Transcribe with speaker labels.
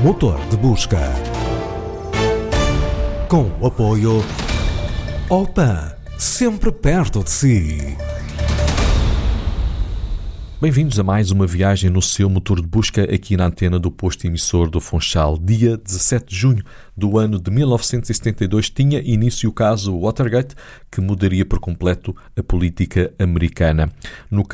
Speaker 1: motor de busca. Com o apoio Opan, sempre perto de si.
Speaker 2: Bem-vindos a mais uma viagem no seu motor de busca aqui na antena do posto emissor do Funchal. Dia 17 de junho do ano de 1972 tinha início o caso Watergate, que mudaria por completo a política americana. No